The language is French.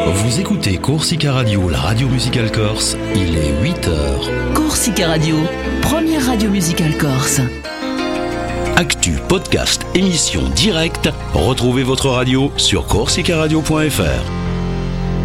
Vous écoutez Corsica Radio, la radio musicale corse, il est 8h. Corsica Radio, première radio musicale corse. Actu, podcast, émission directe, retrouvez votre radio sur corsicaradio.fr.